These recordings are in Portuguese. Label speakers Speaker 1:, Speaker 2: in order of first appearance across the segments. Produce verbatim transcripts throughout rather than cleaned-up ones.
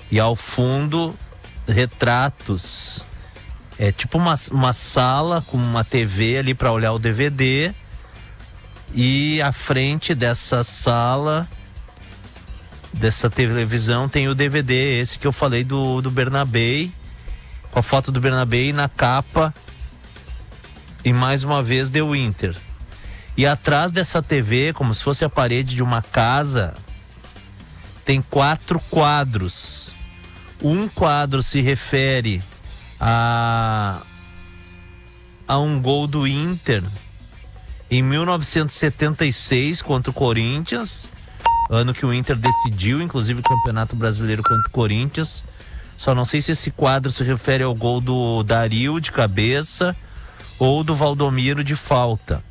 Speaker 1: E ao fundo, retratos. É tipo uma, uma sala com uma T V ali para olhar o D V D. E à frente dessa sala, dessa televisão, tem o D V D, esse que eu falei do, do Bernabé, com a foto do Bernabé e na capa, e mais uma vez deu Inter. E atrás dessa T V, como se fosse a parede de uma casa, tem quatro quadros. Um quadro se refere a, a um gol do Inter em mil novecentos e setenta e seis contra o Corinthians, ano que o Inter decidiu, inclusive, o Campeonato Brasileiro contra o Corinthians. Só não sei se esse quadro se refere ao gol do Dario de cabeça ou do Valdomiro de falta.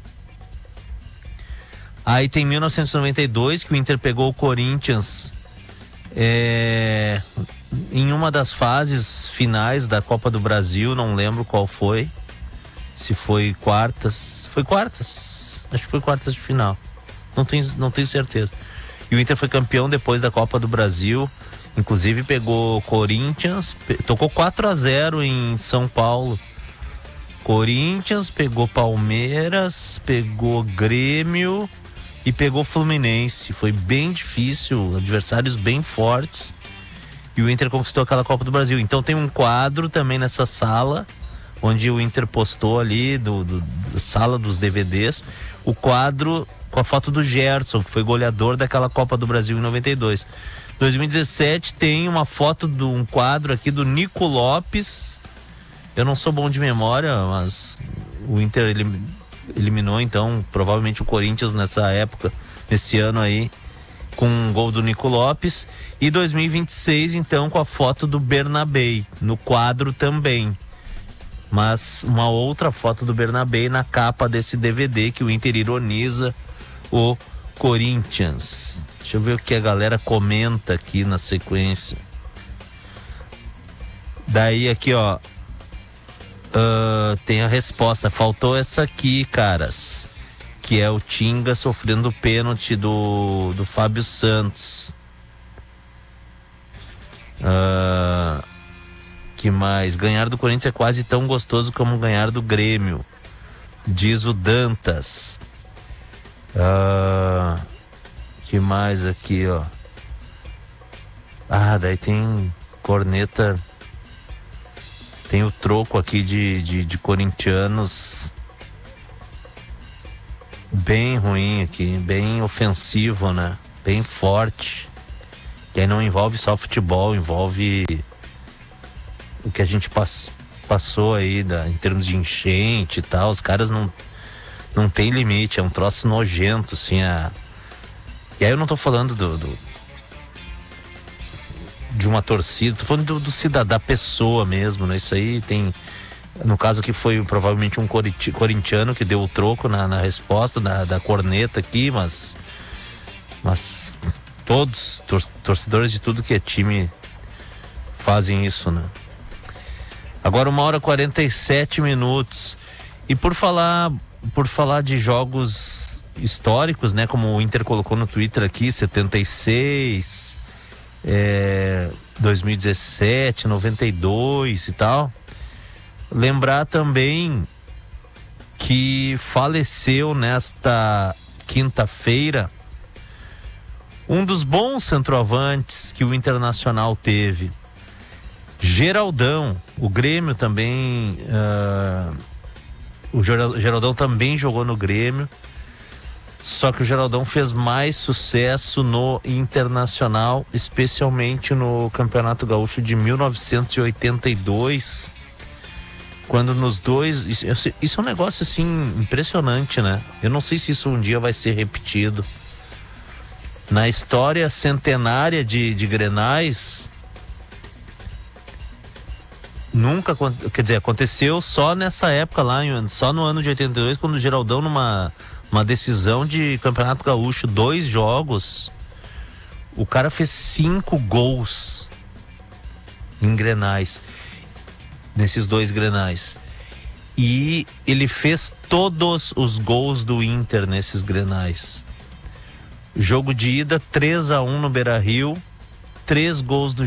Speaker 1: Aí tem mil novecentos e noventa e dois, que o Inter pegou o Corinthians é, em uma das fases finais da Copa do Brasil, não lembro qual foi. Se foi quartas, foi quartas, acho que foi quartas de final, não tenho, não tenho certeza. E o Inter foi campeão depois da Copa do Brasil, inclusive pegou Corinthians, tocou quatro a zero em São Paulo. Corinthians, pegou Palmeiras, pegou Grêmio e pegou Fluminense. Foi bem difícil, adversários bem fortes, e o Inter conquistou aquela Copa do Brasil. Então tem um quadro também nessa sala, onde o Inter postou ali, do, do, do sala dos D V Ds, o quadro com a foto do Gerson, que foi goleador daquela Copa do Brasil em noventa e dois. dois mil e dezessete tem uma foto de um quadro aqui do Nico Lopes. Eu não sou bom de memória, mas o Inter elim, eliminou então provavelmente o Corinthians nessa época, nesse ano aí, com um gol do Nico Lopes. E dois mil e vinte e seis então com a foto do Bernabé no quadro também, mas uma outra foto do Bernabé na capa desse D V D, que o Inter ironiza o Corinthians. Deixa eu ver o que a galera comenta aqui na sequência. Daí aqui, ó, uh, tem a resposta. Faltou essa aqui, caras, que é o Tinga sofrendo o pênalti do, do Fábio Santos. Uh, que mais? Ganhar do Corinthians é quase tão gostoso como ganhar do Grêmio, diz o Dantas. Uh, que mais aqui, ó? Ah, daí tem corneta. Tem o troco aqui de, de, de corintianos bem ruim aqui, bem ofensivo, né? Bem forte. E aí não envolve só futebol, envolve o que a gente pass, passou aí da, em termos de enchente e tal. Os caras não, não tem limite, é um troço nojento, assim. A... E aí eu não tô falando do, do de uma torcida, tô falando do, do cidadão, da pessoa mesmo, né? Isso aí tem, no caso aqui foi provavelmente um corintiano que deu o troco na, na resposta da, da corneta aqui, mas mas todos, tor- torcedores de tudo que é time fazem isso, né? Agora uma hora e quarenta e sete minutos. E por falar, por falar de jogos históricos, né? Como o Inter colocou no Twitter aqui, setenta e seis, é, dois mil e dezessete, noventa e dois e tal. Lembrar também que faleceu nesta quinta-feira um dos bons centroavantes que o Internacional teve, Geraldão. O Grêmio também, uh, o Geraldão também jogou no Grêmio, só que o Geraldão fez mais sucesso no Internacional, especialmente no Campeonato Gaúcho de mil novecentos e oitenta e dois, quando nos dois, isso, isso é um negócio assim impressionante, né? Eu não sei se isso um dia vai ser repetido. Na história centenária de, de Grenais, nunca, quer dizer, aconteceu só nessa época lá, só no ano de oitenta e dois, quando o Geraldão, numa uma decisão de Campeonato Gaúcho, dois jogos, o cara fez cinco gols em Grenais, nesses dois Grenais. E ele fez todos os gols do Inter nesses Grenais. Jogo de ida, três a um no Beira-Rio, três gols do